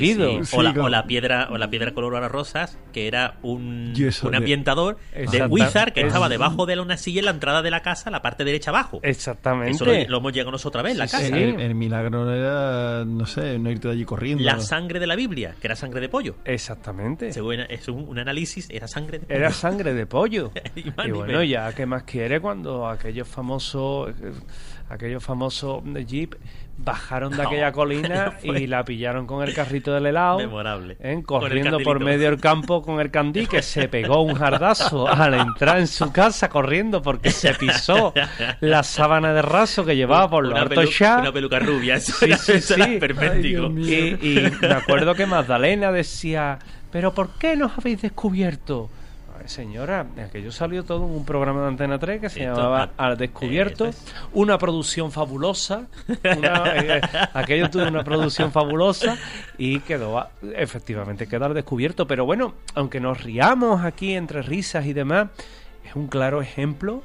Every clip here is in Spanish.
O la piedra color a rosas, que era un ambientador de Wizard que estaba debajo de una silla en la entrada de la casa, la parte derecha abajo. Exactamente. Eso lo hemos llegado nosotros otra vez, la casa. Sí. El milagro era, no sé, no irte de allí corriendo. La sangre de la Biblia, que era sangre de pollo. Exactamente. Es un análisis, era sangre de pollo. Era sangre de pollo. y bueno, ya, ¿qué más quiere cuando aquellos famosos Jeep bajaron de aquella colina y la pillaron con el carrito del helado? Memorable. Corriendo por medio del campo con el candí, que se pegó un jardazo al entrar en su casa corriendo porque se pisó la sábana de raso que llevaba por los altos ya. Una peluca rubia, eso sí. perfecto. Y me acuerdo que Magdalena decía: ¿pero por qué nos habéis descubierto? Señora, aquello salió todo en un programa de Antena 3 que se llamaba Al Descubierto, una producción fabulosa, aquello tuvo una producción fabulosa y quedó Al Descubierto. Pero bueno, aunque nos riamos aquí entre risas y demás, es un claro ejemplo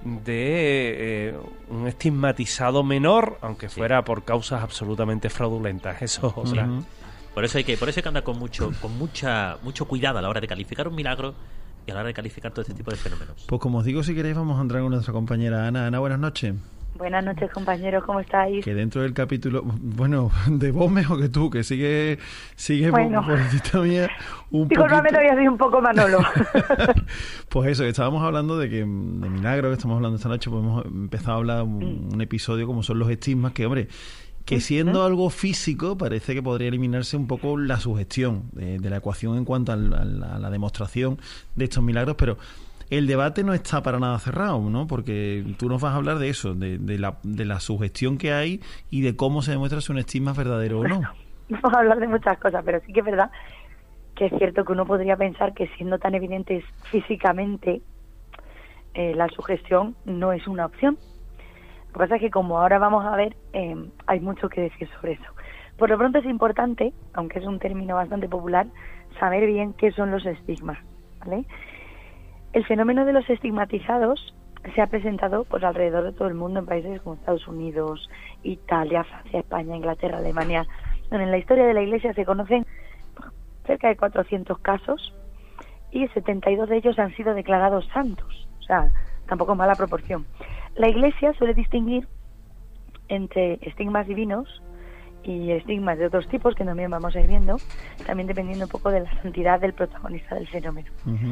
de un estigmatizado menor, aunque fuera por causas absolutamente fraudulentas. Eso es otra. Por eso hay que andar con mucho cuidado a la hora de calificar un milagro y a la hora de calificar todo este tipo de fenómenos. Pues como os digo, si queréis vamos a entrar con nuestra compañera Ana. Ana, buenas noches. Buenas noches, compañeros, ¿cómo estáis? Que dentro del capítulo, bueno, de vos mejor que tú, que sigue bueno, por cita mía un poquito. Disculpame, todavía soy un poco Manolo. Pues eso, que estábamos hablando de milagro, que estamos hablando esta noche, pues hemos empezado a hablar un episodio como son los estigmas, que hombre, que siendo algo físico parece que podría eliminarse un poco la sugestión de la ecuación en cuanto a la demostración de estos milagros, pero el debate no está para nada cerrado, ¿no? Porque tú nos vas a hablar de eso, de la sugestión que hay y de cómo se demuestra si un estigma es verdadero o no. Vamos a hablar de muchas cosas, pero sí que es verdad que es cierto que uno podría pensar que siendo tan evidentes físicamente la sugestión no es una opción. Lo que pasa es que, como ahora vamos a ver, hay mucho que decir sobre eso. Por lo pronto es importante, aunque es un término bastante popular, saber bien qué son los estigmas, ¿vale? El fenómeno de los estigmatizados se ha presentado pues alrededor de todo el mundo, en países como Estados Unidos, Italia, Francia, España, Inglaterra, Alemania. Bueno, en la historia de la Iglesia se conocen cerca de 400 casos y 72 de ellos han sido declarados santos. O sea, tampoco mala proporción. La Iglesia suele distinguir entre estigmas divinos y estigmas de otros tipos, que también vamos a ir viendo, también dependiendo un poco de la santidad del protagonista del fenómeno.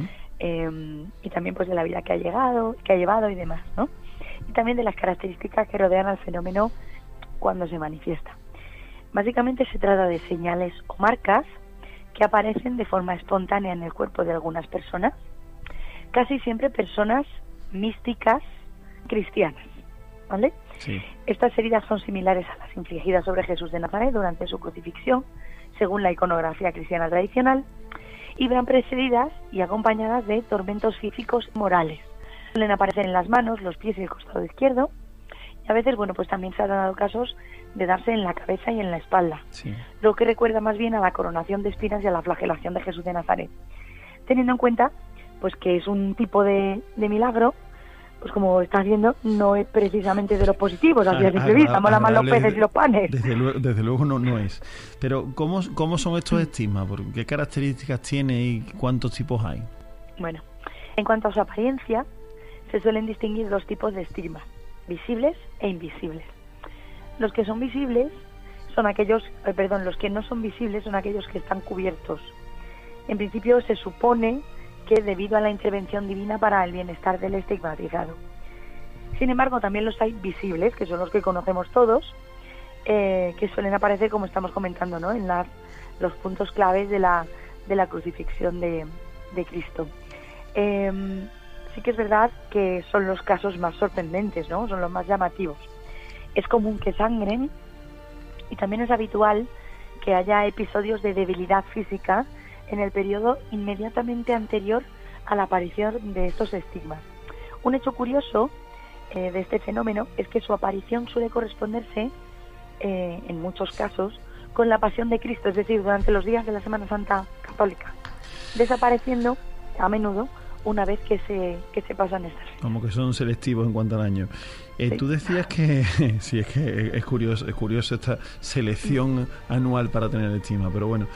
Y también pues de la vida que ha llevado y demás, ¿no? Y también de las características que rodean al fenómeno cuando se manifiesta. Básicamente se trata de señales o marcas que aparecen de forma espontánea en el cuerpo de algunas personas, casi siempre personas místicas cristianas, ¿vale? Sí. Estas heridas son similares a las infligidas sobre Jesús de Nazaret durante su crucifixión, según la iconografía cristiana tradicional, y van precedidas y acompañadas de tormentos físicos y morales. Suelen aparecer en las manos, los pies y el costado izquierdo, y a veces, bueno, pues también se han dado casos de darse en la cabeza y en la espalda, Sí. lo que recuerda más bien a la coronación de espinas y a la flagelación de Jesús de Nazaret. Teniendo en cuenta pues que es un tipo de milagro, pues como estás viendo, no es precisamente de los positivos, así a simple vista, mola más los peces y los panes. Desde luego no es. Pero ¿cómo son estos estigmas? ¿Qué características tiene y cuántos tipos hay? Bueno, en cuanto a su apariencia, se suelen distinguir dos tipos de estigmas, visibles e invisibles. Los que son visibles son aquellos, los que no son visibles son aquellos que están cubiertos. En principio se supone que debido a la intervención divina para el bienestar del estigmatizado. Sin embargo, también los hay visibles, que son los que conocemos todos, que suelen aparecer, como estamos comentando, ¿no?, en los puntos claves de la crucifixión de Cristo. Sí que es verdad que son los casos más sorprendentes, ¿no?, son los más llamativos. Es común que sangren y también es habitual que haya episodios de debilidad física en el periodo inmediatamente anterior a la aparición de estos estigmas. Un hecho curioso de este fenómeno es que su aparición suele corresponderse, en muchos casos, con la pasión de Cristo, es decir, durante los días de la Semana Santa católica, desapareciendo a menudo una vez que se pasan estas fechas. Como que son selectivos en cuanto al año. Sí. Tú decías que sí, es que es curioso esta selección anual para tener estigma, pero bueno,